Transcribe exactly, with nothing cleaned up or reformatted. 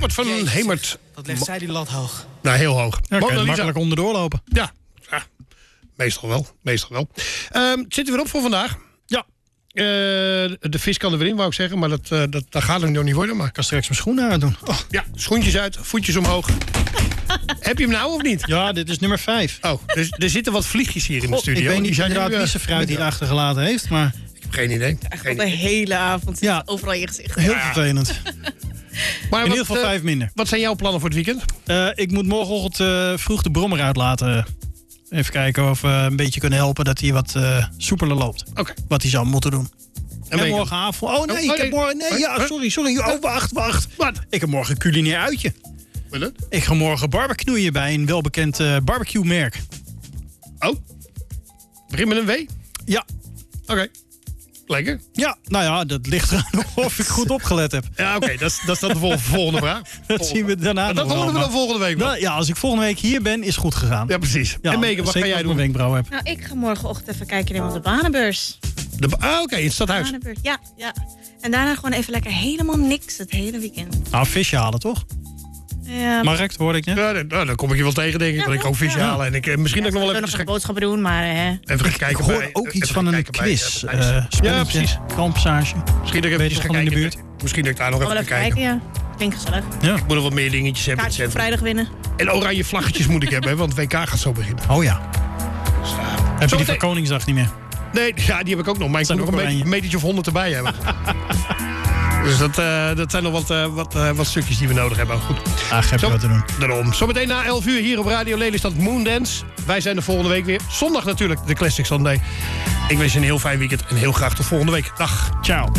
Robert van Jezus, Hemert. Dat legt zij die lat hoog. Nou, heel hoog. Ja, kan Mona je Lisa. makkelijk onderdoor lopen. Ja, ja, meestal wel. Meestal wel. Um, het zit er weer op voor vandaag. Ja. Uh, de vis kan er weer in, wou ik zeggen. Maar dat, uh, dat, dat gaat er nog niet worden. Maar... Ik kan straks mijn schoenen uit doen. Oh. Ja, schoentjes uit, voetjes omhoog. Heb je hem nou of niet? Ja, dit is nummer vijf. Oh, dus er zitten wat vliegjes hier in de God, studio. ik weet Die niet zijn inderdaad nu, uh, wie zijn fruit hier achtergelaten heeft. Maar Ik heb geen idee. Echt Geen al de idee. hele avond Ja. overal in je gezicht. heel vervelend. Maar In wat, ieder geval uh, vijf minder. Wat zijn jouw plannen voor het weekend? Uh, ik moet morgenochtend uh, vroeg de brommer uitlaten. Even kijken of we een beetje kunnen helpen dat hij wat uh, soepeler loopt. Oké. Okay. Wat hij zou moeten doen. En, En morgenavond... Oh nee, Oh, ik nee. heb morgen... Nee, ja, sorry, sorry. Oh, wacht, wacht. Wat? Ik heb morgen een culinair uitje. Wat is Ik ga morgen barbecuen bij een welbekend uh, barbecue-merk. Oh. Begin met een W? Ja. Oké. Okay. Lekker. Ja, nou ja, dat ligt eraan of ik goed opgelet heb. Ja, oké. Okay. Dat, dat is dan de vol- volgende vraag. Dat zien we daarna Maar dat nog wel, horen we dan maar- volgende week wel. Nou, ja, als ik volgende week hier ben, is het goed gegaan. Ja, precies. Ja, en Megan, wat ga zeker jij als ik doen? mijn wenkbrauw heb. Nou, ik ga morgenochtend even kijken nemen op de banenbeurs. De, ah, oké. Okay, in het stadhuis. Banenbeurs, ja, ja. En daarna gewoon even lekker helemaal niks het hele weekend. Nou, visje halen toch? Ja, Markt, hoorde ik net. Ja, dan, nou, dan kom ik je wel tegen, denk ik. Ja, dat ik ook visje ja. halen. En ik, eh, misschien dat ik nog wel we even, nog ga, wat boodschappen doen, maar hè. even ga kijken. Ik hoorde bij- ook even iets ga van een kijken bij, quiz. eh, Uh, bij- spelletje, ja, precies. Kampsage. Misschien dat ik Ben even je ga toch gewoon in kijken. de Misschien dat ik daar nog Gaan even we ga even kijken. kijken, ja. Klinkt gezellig. Ja. Ik moet nog wat meer dingetjes hebben. in het Kaartjes voor centrum. vrijdag winnen. En oranje vlaggetjes moet ik hebben, hè, want het W K gaat zo beginnen. Oh ja. Heb je die Zometeen- van Koningsdag niet meer? Nee, ja, die heb ik ook nog. Maar ik Zijn moet nog ook een, me- oranje. metertje of honderd erbij hebben. Dus dat, uh, dat zijn nog wat, uh, wat, uh, wat stukjes die we nodig hebben. Goed. Ach, heb je Zo- wat te doen. Daarom. Zometeen na elf uur hier op Radio Lelystad Moondance. Wij zijn de volgende week weer. Zondag natuurlijk, de Classic Sunday. Ik wens je een heel fijn weekend en heel graag tot volgende week. Dag. Ciao.